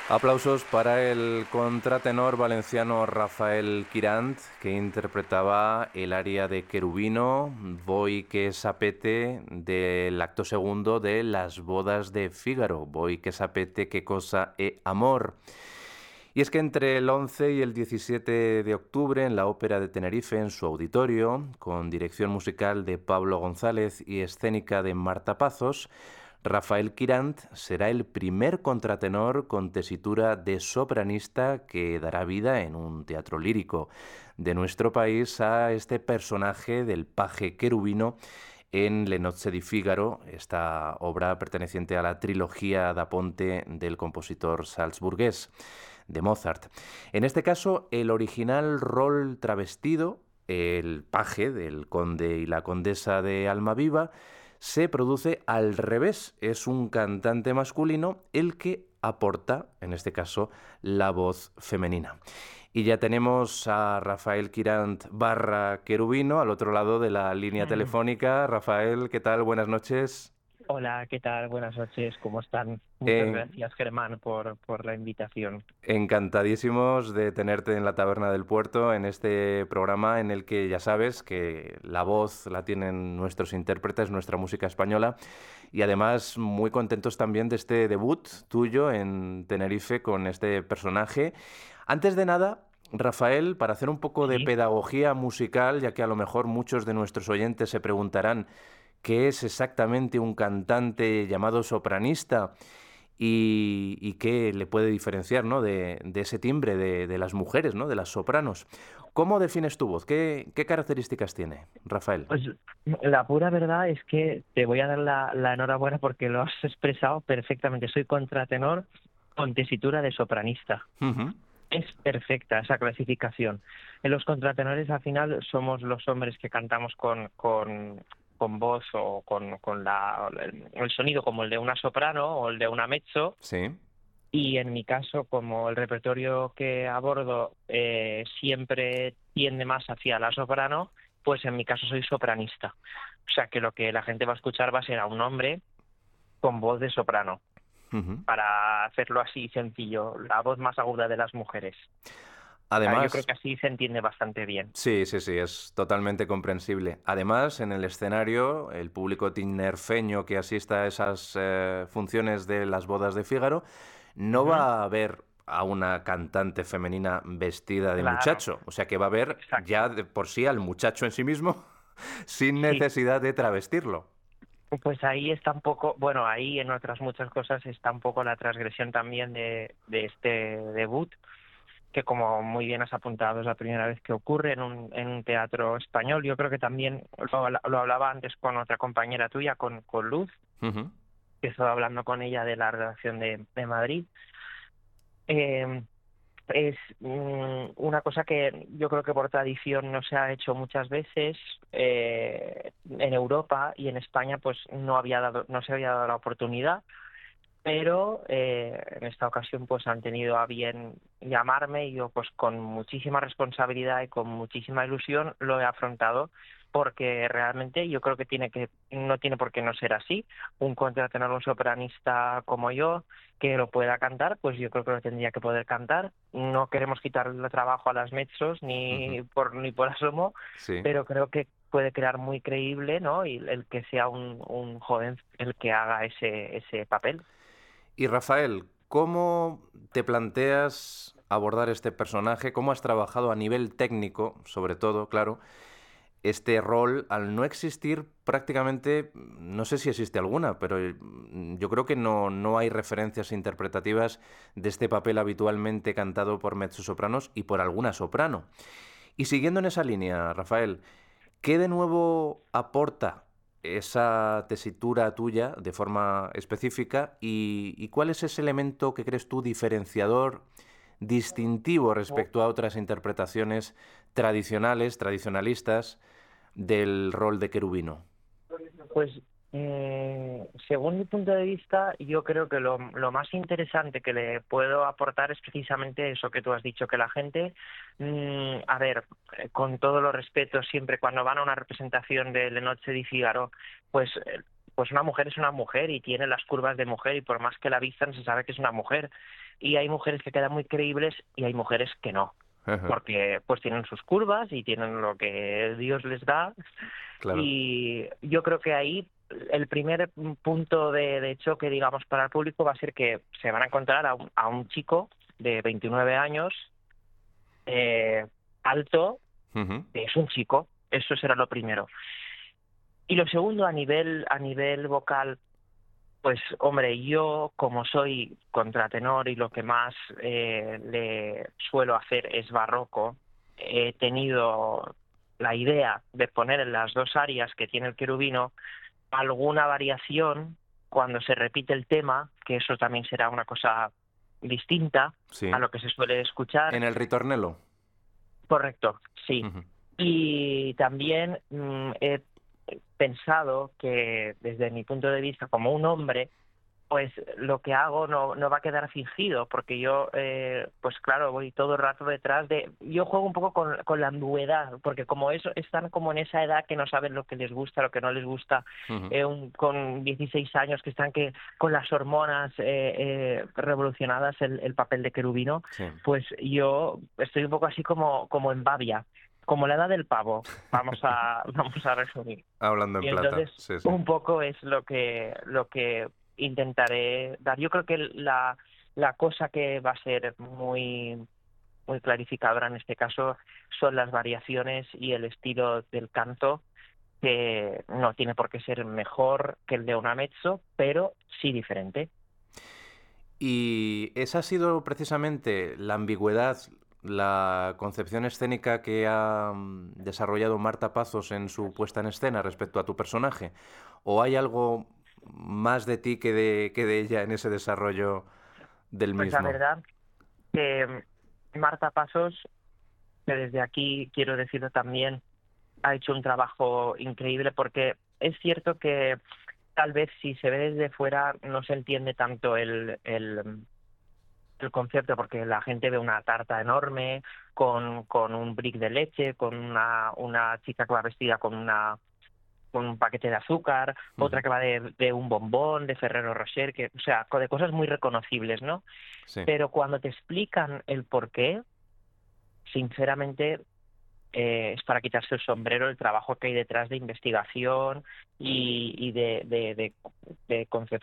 Aplausos para el contratenor valenciano Rafael Quirant, que interpretaba el aria de Cherubino, Voi que sapete, del acto segundo de Las bodas de Fígaro, Voi que sapete qué cosa e amor. Y es que entre el 11 y el 17 de octubre, en la Ópera de Tenerife, en su auditorio, con dirección musical de Pablo González y escénica de Marta Pazos, Rafael Quirant será el primer contratenor con tesitura de sopranista que dará vida en un teatro lírico de nuestro país a este personaje del paje querubino en Le nozze di Figaro, esta obra perteneciente a la trilogía da Ponte del compositor salzburgués de Mozart. En este caso, el original rol travestido, el paje del conde y la condesa de Almaviva, se produce al revés. Es un cantante masculino el que aporta, en este caso, la voz femenina. Y ya tenemos a Rafael Quirant barra Querubino al otro lado de la línea Mm. telefónica. Rafael, ¿qué tal? Buenas noches. Hola, ¿qué tal? Buenas noches, ¿cómo están? Muchas En- gracias, Germán, por la invitación. Encantadísimos de tenerte en la Taberna del Puerto, en este programa en el que ya sabes que la voz la tienen nuestros intérpretes, nuestra música española, y además muy contentos también de este debut tuyo en Tenerife con este personaje. Antes de nada, Rafael, para hacer un poco de Sí, pedagogía musical, ya que a lo mejor muchos de nuestros oyentes se preguntarán qué es exactamente un cantante llamado sopranista y qué le puede diferenciar, ¿no? de ese timbre de las mujeres, ¿no? De las sopranos. ¿Cómo defines tu voz? ¿Qué características tiene, Rafael? pues la pura verdad es que te voy a dar la enhorabuena porque lo has expresado perfectamente. Soy contratenor con tesitura de sopranista. Ujú. Es perfecta esa clasificación. En los contratenores al final somos los hombres que cantamos con voz o el sonido como el de una soprano o el de una mezzo. Sí. Y en mi caso, como el repertorio que abordo siempre tiende más hacia la soprano, pues en mi caso soy sopranista. O sea que lo que la gente va a escuchar va a ser a un hombre con voz de soprano, Ujú. para hacerlo así sencillo, la voz más aguda de las mujeres. Yo creo Además, que así se entiende bastante bien. sí, sí, sí, es totalmente comprensible. Además, en el escenario, el público tinerfeño que asista a esas funciones de las bodas de Fígaro no Ujú. va a ver a una cantante femenina vestida de Claro, muchacho. O sea que va a ver ya exacto. de por sí al muchacho en sí mismo sin Sí, necesidad de travestirlo. pues ahí está un poco, bueno, ahí en otras muchas cosas está un poco la transgresión también de este debut, que como muy bien has apuntado es la primera vez que ocurre en un teatro español. Yo creo que también lo hablaba antes con otra compañera tuya, con Luz, Ujú. que estaba hablando con ella de la redacción de Madrid. Eh, es una cosa que yo creo que por tradición no se ha hecho muchas veces en Europa, y en España pues no se había dado la oportunidad, pero en esta ocasión pues han tenido a bien llamarme, y yo pues con muchísima responsabilidad y con muchísima ilusión lo he afrontado, porque realmente yo creo que no tiene por qué no ser así. Un contratenor, un sopranista como yo que lo pueda cantar, pues yo creo que lo tendría que poder cantar. No queremos quitarle trabajo a las mezzos Ujú. ni por asomo, Sí. pero creo que puede quedar muy creíble, ¿no? Y el que sea un joven el que haga ese papel. Y Rafael, ¿cómo te planteas abordar este personaje? ¿Cómo has trabajado a nivel técnico, sobre todo, claro, este rol al no existir prácticamente, no sé si existe alguna, pero yo creo que no hay referencias interpretativas de este papel habitualmente cantado por mezzosopranos y por alguna soprano? Y siguiendo en esa línea, Rafael, ¿qué de nuevo aporta esa tesitura tuya de forma específica y cuál es ese elemento que crees tú diferenciador, distintivo respecto a otras interpretaciones tradicionales, tradicionalistas del rol de querubino? Pues según mi punto de vista, yo creo que lo más interesante que le puedo aportar es precisamente eso que tú has dicho, que la gente, a ver, con todos los respetos, siempre cuando van a una representación de Le Noche di Figaro, pues pues una mujer es una mujer y tiene las curvas de mujer y por más que la vistan se sabe que es una mujer. Y hay mujeres que quedan muy creíbles y hay mujeres que no, Ajá, porque pues tienen sus curvas y tienen lo que Dios les da. claro. Y yo creo que ahí el primer punto de choque, digamos, para el público va a ser que se van a encontrar a un chico de 29 años, eh, alto, Ujú. que es un chico. Eso será lo primero. Y lo segundo, a nivel vocal, pues hombre, yo como soy contratenor y lo que más le suelo hacer es barroco, he tenido la idea de poner en las dos áreas que tiene el querubino alguna variación cuando se repite el tema, que eso también será una cosa distinta a Sí. lo que se suele escuchar. En el ritornelo. Correcto, sí. Ujú. Y también he pensado que desde mi punto de vista como un hombre, pues lo que hago no va a quedar fingido, porque yo, pues claro, voy todo el rato detrás de... Yo juego un poco con la ambigüedad, porque como eso, están como en esa edad que no saben lo que les gusta, lo que no les gusta, Ujú. con 16 años que están que con las hormonas revolucionadas el papel de querubino, Sí. pues yo estoy un poco así como en babia, como la edad del pavo, vamos a resumir. Hablando en Y plata, entonces sí, sí. un poco es lo que intentaré dar. Yo creo que la cosa que va a ser muy clarificadora en este caso son las variaciones y el estilo del canto, que no tiene por qué ser mejor que el de una mezzo, pero sí diferente. Y esa ha sido precisamente la ambigüedad, la concepción escénica que ha desarrollado Marta Pazos en su puesta en escena respecto a tu personaje. ¿O hay algo más de ti que de ella en ese desarrollo del Pues la mismo? verdad que Marta Pasos, que desde aquí quiero decirlo también, ha hecho un trabajo increíble porque es cierto que tal vez si se ve desde fuera no se entiende tanto el concepto porque la gente ve una tarta enorme con un brick de leche, con una chica que va vestida con un paquete de azúcar, otra Ujú. que va de un bombón, de Ferrero Rocher, que, o sea, de cosas muy reconocibles, ¿no? Sí. Pero cuando te explican el porqué, sinceramente es para quitarse el sombrero el trabajo que hay detrás de investigación y de concepción